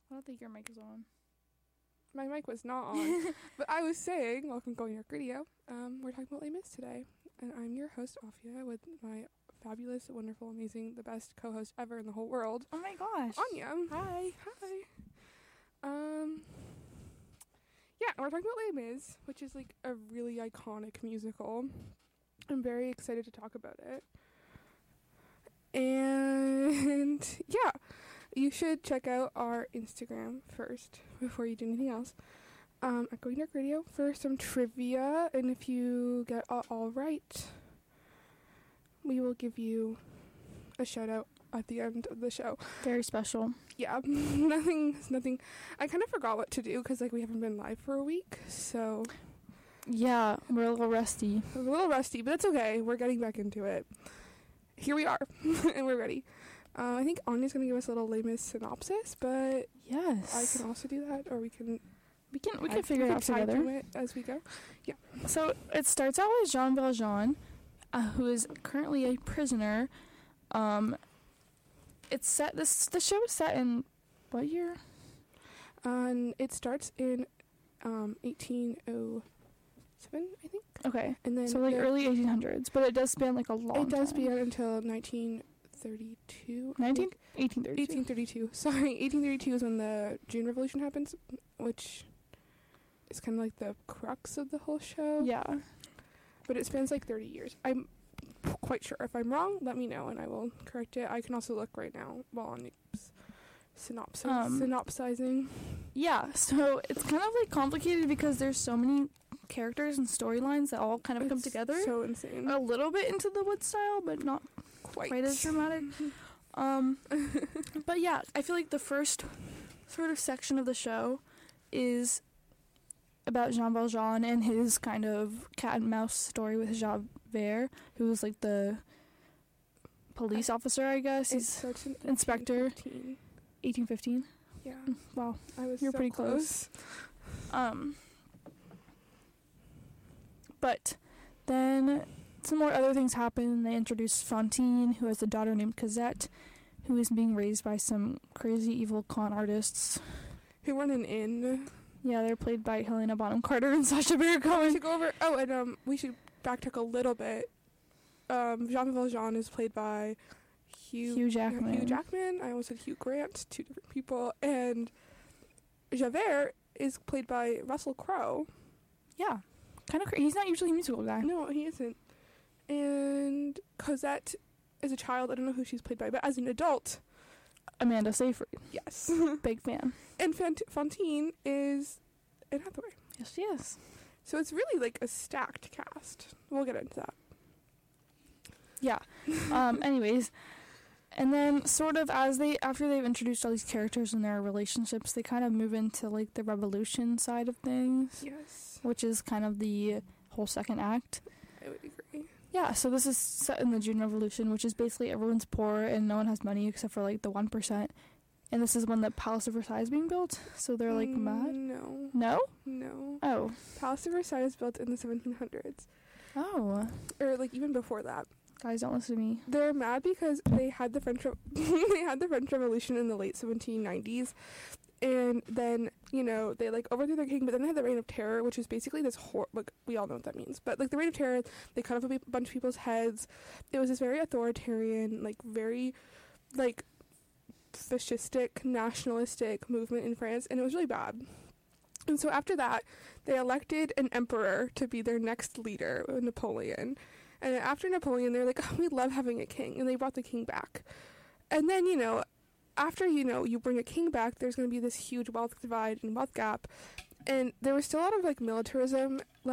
I don't think your mic is on. My mic was not on. But I was saying, welcome to Going York Radio. We're talking about Les Mis today. And I'm your host, Afia, with my fabulous, wonderful, amazing, the best co-host ever in the whole world, Oh my gosh. Anya. Hi. Yeah, we're talking about Les Mis, which is like a really iconic musical. I'm very excited to talk about it. And yeah, you should check out our Instagram first before you do anything else. At Going Dark Radio for some trivia, and if you get all right, we will give you a shout out at the end of the show. Very special. Yeah, nothing. I kind of forgot what to do because like we haven't been live for a week, so Yeah, we're a little rusty. I was a little rusty, but it's okay. We're getting back into it. Here we are, and we're ready. I think Anya's going to give us a little Les Mis synopsis, but Yes. I can also do that, or we can We can figure it out time together. it as we go. Yeah. So it starts out with Jean Valjean, who is currently a prisoner. It's set. The show is set in what year? It starts in 1807, I think. Okay, And then so like early 1800s, but it does span like a long. it does time. be until 1932. 1832. 1832. Sorry, 1832 is when the June Revolution happens, which is kind of like the crux of the whole show. Yeah. But it spans like 30 years. I'm quite sure. If I'm wrong, let me know and I will correct it. I can also look right now while on synopsizing. Yeah, so it's kind of like complicated because there's so many characters and storylines that all kind of come It's together. So insane. A little bit into the Wood style, but not quite as dramatic. But yeah, I feel like the first sort of section of the show is about Jean Valjean and his kind of cat and mouse story with Javert, who was like the police officer, I guess. It He's starts in inspector. 1815. 1815. Yeah. Wow, I was you're so pretty close. But then some more other things happen. They introduce Fantine, who has a daughter named Cosette, who is being raised by some crazy evil con artists. Who run an inn. Yeah, they're played by Helena Bonham Carter and Sacha Baron We Cohen. should go over... Oh, and we should backtrack a little bit. Jean Valjean is played by Hugh Jackman. Hugh Jackman. I almost said Hugh Grant. Two different people. And Javert is played by Russell Crowe. Yeah, kind of crazy. He's not usually a musical guy. No, he isn't. And Cosette is a child. I don't know who she's played by, but as an adult, Amanda Seyfried. yes. Big fan. And Fantine is Anne Hathaway. Yes, she is. So it's really like a stacked cast. We'll get into that. Yeah. Anyways, and then sort of after they've introduced all these characters and their relationships, they kind of move into like the revolution side of things, Yes, which is kind of the whole second act. I would agree. Yeah, so this is set in the June Revolution, which is basically everyone's poor and no one has money except for like the 1%. And this is when the Palace of Versailles is being built, so they're like mad. No. No? Oh. Palace of Versailles was built in the 1700s. Oh. Or like even before that. Guys, don't listen to me. They're mad because they had the French Revolution in the late 1790s, and then they like overthrew their king, but then they had the Reign of Terror, which is basically this like we all know what that means, but like the Reign of Terror, they cut off a bunch of people's heads. It was this very authoritarian, like very like fascistic, nationalistic movement in France, and it was really bad. And so after that, they elected an emperor to be their next leader, Napoleon. And after Napoleon, they're like, oh, we love having a king. And they brought the king back. And then, after, you bring a king back, there's going to be this huge wealth divide and wealth gap. And there was still a lot of, like, militarism